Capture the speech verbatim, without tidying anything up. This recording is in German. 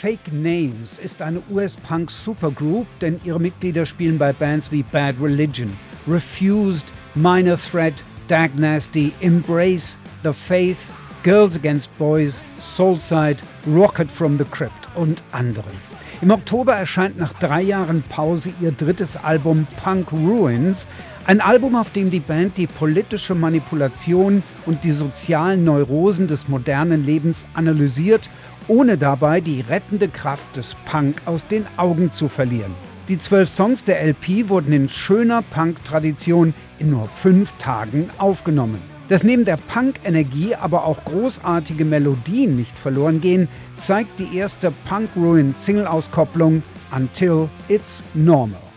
Fake Names ist eine U S-Punk-Supergroup, denn ihre Mitglieder spielen bei Bands wie Bad Religion, Refused, Minor Threat, Dag Nasty, Embrace, The Faith, Girls Against Boys, Soulside, Rocket from the Crypt und anderen. Im Oktober erscheint nach drei Jahren Pause ihr drittes Album Punk Ruins, ein Album, auf dem die Band die politische Manipulation und die sozialen Neurosen des modernen Lebens analysiert, ohne dabei die rettende Kraft des Punk aus den Augen zu verlieren. Die zwölf Songs der L P wurden in schöner Punk-Tradition in nur fünf Tagen aufgenommen. Dass neben der Punk-Energie aber auch großartige Melodien nicht verloren gehen, zeigt die erste Punk Ruin Single-Auskopplung Until It's Normal.